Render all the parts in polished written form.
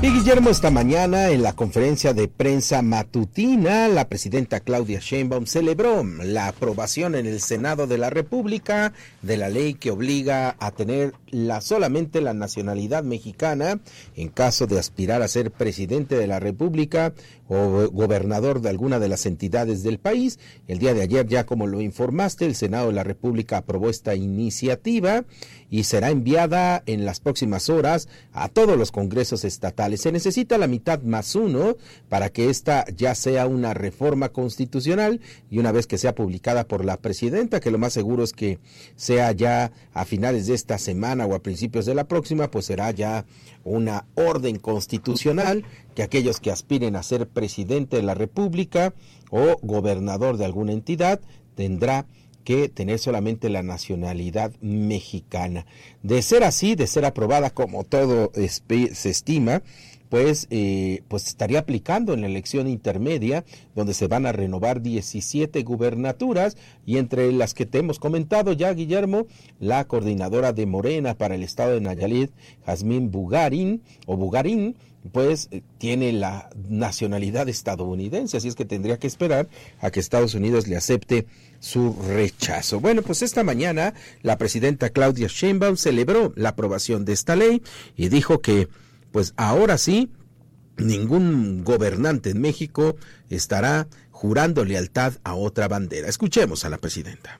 Y Guillermo, esta mañana en la conferencia de prensa matutina, la presidenta Claudia Sheinbaum celebró la aprobación en el Senado de la República de la ley que obliga a tener solamente la nacionalidad mexicana en caso de aspirar a ser presidente de la República o gobernador de alguna de las entidades del país. El día de ayer, ya como lo informaste, el Senado de la República aprobó esta iniciativa y será enviada en las próximas horas a todos los congresos estatales. Se necesita la mitad más uno para que esta ya sea una reforma constitucional, y una vez que sea publicada por la presidenta, que lo más seguro es que sea ya a finales de esta semana o a principios de la próxima, pues será ya una orden constitucional que aquellos que aspiren a ser presidente de la República o gobernador de alguna entidad tendrá que tener solamente la nacionalidad mexicana. De ser así, de ser aprobada como todo se estima, pues estaría aplicando en la elección intermedia, donde se van a renovar 17 gubernaturas, y entre las que te hemos comentado ya, Guillermo, la coordinadora de Morena para el estado de Nayarit, Jazmín Bugarín, pues tiene la nacionalidad estadounidense, así es que tendría que esperar a que Estados Unidos le acepte su rechazo. Bueno, pues esta mañana la presidenta Claudia Sheinbaum celebró la aprobación de esta ley y dijo que pues ahora sí, ningún gobernante en México estará jurando lealtad a otra bandera. Escuchemos a la presidenta.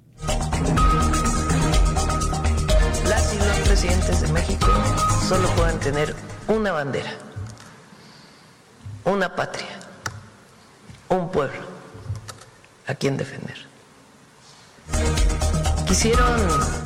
Las y los presidentes de México solo pueden tener una bandera, una patria, un pueblo a quien defender. Quisieron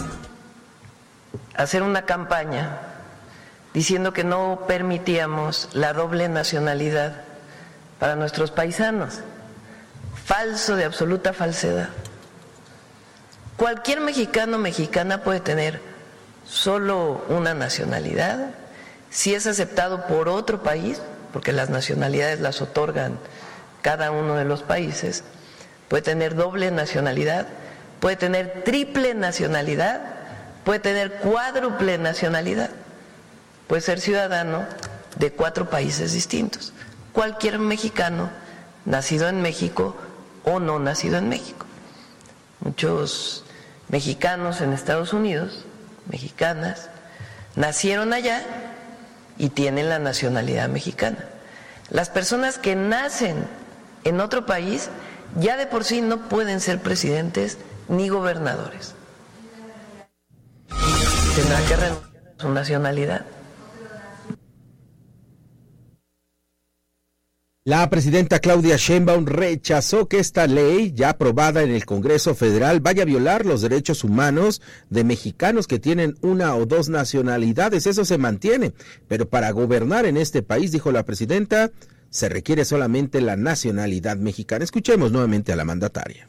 hacer una campaña diciendo que no permitíamos la doble nacionalidad para nuestros paisanos. Falso, de absoluta falsedad. Cualquier mexicano o mexicana puede tener solo una nacionalidad si es aceptado por otro país, porque las nacionalidades las otorgan cada uno de los países. Puede tener doble nacionalidad, puede tener triple nacionalidad, puede tener cuádruple nacionalidad. Puede ser ciudadano de 4 países distintos. Cualquier mexicano nacido en México o no nacido en México. Muchos mexicanos en Estados Unidos, mexicanas, nacieron allá y tienen la nacionalidad mexicana. Las personas que nacen en otro país ya de por sí no pueden ser presidentes ni gobernadores. Tendrán que renunciar a su nacionalidad. La presidenta Claudia Sheinbaum rechazó que esta ley, ya aprobada en el Congreso Federal, vaya a violar los derechos humanos de mexicanos que tienen una o dos nacionalidades. Eso se mantiene, pero para gobernar en este país, dijo la presidenta, se requiere solamente la nacionalidad mexicana. Escuchemos nuevamente a la mandataria.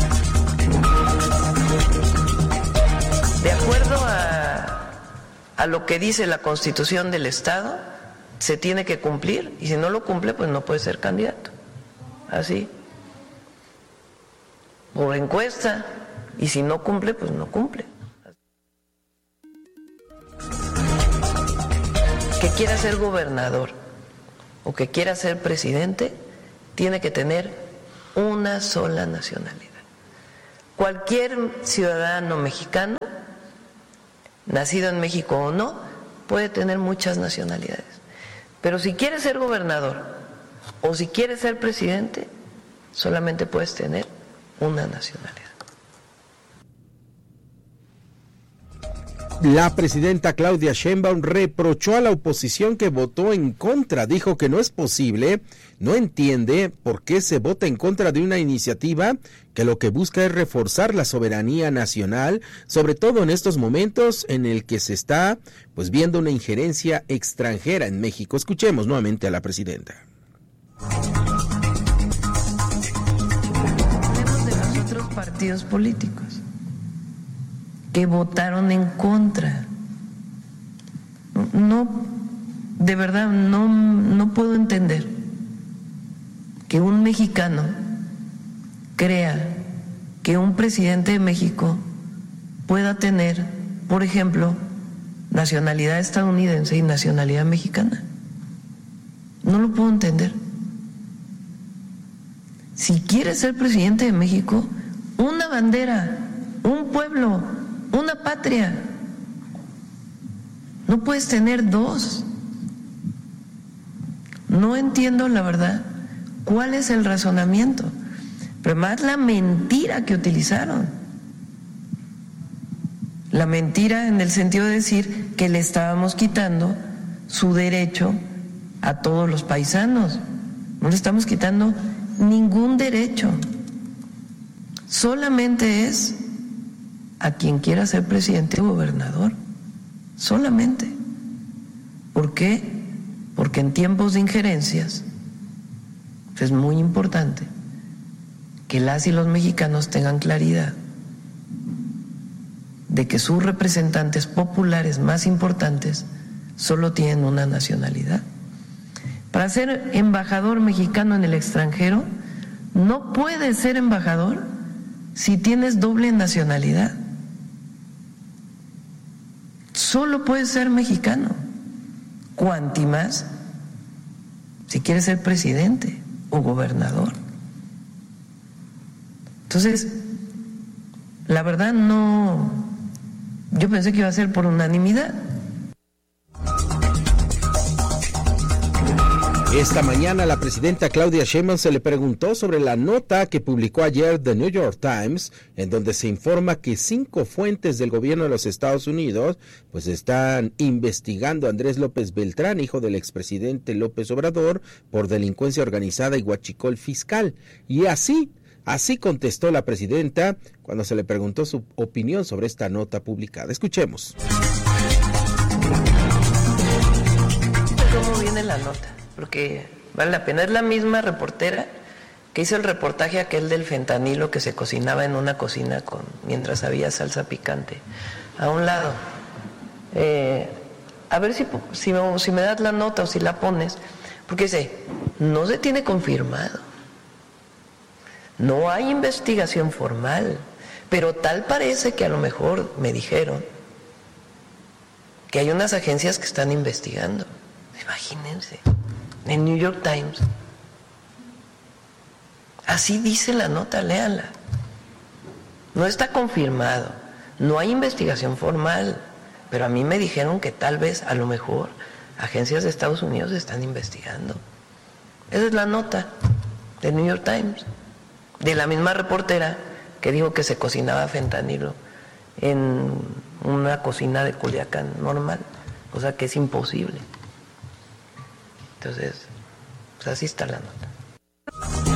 De acuerdo a lo que dice la Constitución del Estado, se tiene que cumplir, y si no lo cumple, pues no puede ser candidato. Así. Por encuesta, y si no cumple, pues no cumple. Que quiera ser gobernador o que quiera ser presidente, tiene que tener una sola nacionalidad. Cualquier ciudadano mexicano, nacido en México o no, puede tener muchas nacionalidades. Pero si quieres ser gobernador o si quieres ser presidente, solamente puedes tener una nacionalidad. La presidenta Claudia Sheinbaum reprochó a la oposición que votó en contra. Dijo que no es posible, no entiende por qué se vota en contra de una iniciativa que lo que busca es reforzar la soberanía nacional, sobre todo en estos momentos en el que se está viendo una injerencia extranjera en México. Escuchemos nuevamente a la presidenta. Hablemos de los otros partidos políticos que votaron en contra. No, de verdad, no puedo entender que un mexicano crea que un presidente de México pueda tener, por ejemplo, nacionalidad estadounidense y nacionalidad mexicana. No lo puedo entender. Si quieres ser presidente de México, una bandera, un pueblo, una patria. No puedes tener dos. No entiendo, la verdad, cuál es el razonamiento. Pero más la mentira que utilizaron. La mentira en el sentido de decir que le estábamos quitando su derecho a todos los paisanos. No le estamos quitando ningún derecho. Solamente es a quien quiera ser presidente o gobernador. Solamente. ¿Por qué? Porque en tiempos de injerencias es muy importante que las y los mexicanos tengan claridad de que sus representantes populares más importantes solo tienen una nacionalidad. Para ser embajador mexicano en el extranjero, no puedes ser embajador si tienes doble nacionalidad. Solo puedes ser mexicano, cuanti más si quieres ser presidente o gobernador. Entonces, la verdad no, yo pensé que iba a ser por unanimidad. Esta mañana la presidenta Claudia Sheinbaum se le preguntó sobre la nota que publicó ayer The New York Times, en donde se informa que 5 fuentes del gobierno de los Estados Unidos pues están investigando a Andrés López Beltrán, hijo del expresidente López Obrador, por delincuencia organizada y huachicol fiscal. Y así contestó la presidenta cuando se le preguntó su opinión sobre esta nota publicada. Escuchemos. ¿Cómo viene la nota? Porque vale la pena. Es la misma reportera que hizo el reportaje aquel del fentanilo que se cocinaba en una cocina mientras había salsa picante. A un lado. A ver si me das la nota o si la pones. Porque dice, no se tiene confirmado. No hay investigación formal. Pero tal parece que a lo mejor me dijeron que hay unas agencias que están investigando. Imagínense. En New York Times. Así dice la nota, léanla. No está confirmado, no hay investigación formal, pero a mí me dijeron que tal vez, a lo mejor, agencias de Estados Unidos están investigando. Esa es la nota de New York Times, de la misma reportera que dijo que se cocinaba fentanilo en una cocina de Culiacán normal, cosa que es imposible. Entonces, pues así está la nota.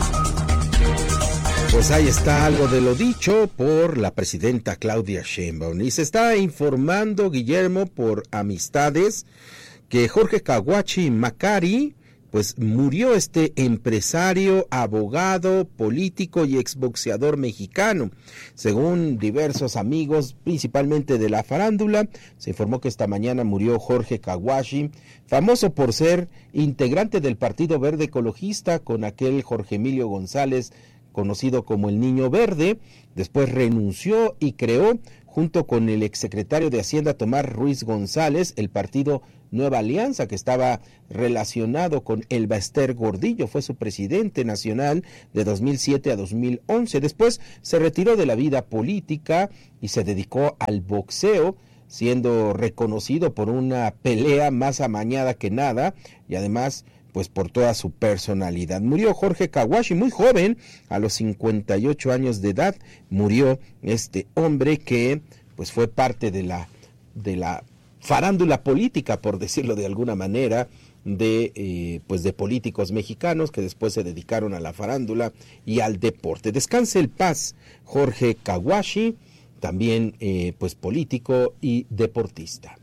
Pues ahí está algo de lo dicho por la presidenta Claudia Sheinbaum. Y se está informando, Guillermo, por amistades, que Jorge Kawachi Macari, pues murió, este empresario, abogado, político y exboxeador mexicano. Según diversos amigos, principalmente de la farándula, se informó que esta mañana murió Jorge Kawachi, famoso por ser integrante del Partido Verde Ecologista con aquel Jorge Emilio González, conocido como el Niño Verde. Después renunció y creó, junto con el exsecretario de Hacienda Tomás Ruiz González, el partido Nueva Alianza, que estaba relacionado con Elba Ester Gordillo. Fue su presidente nacional de 2007 a 2011. Después se retiró de la vida política y se dedicó al boxeo, siendo reconocido por una pelea más amañada que nada y además pues por toda su personalidad. Murió Jorge Kawachi muy joven, a los 58 años de edad, murió este hombre que pues fue parte de la farándula política, por decirlo de alguna manera, de políticos mexicanos que después se dedicaron a la farándula y al deporte. Descanse en paz, Jorge Kawachi, también pues político y deportista.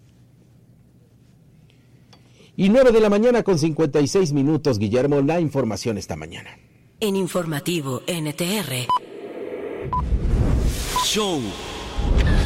Y 9:56 a.m, Guillermo, la información esta mañana. En Informativo NTR. Show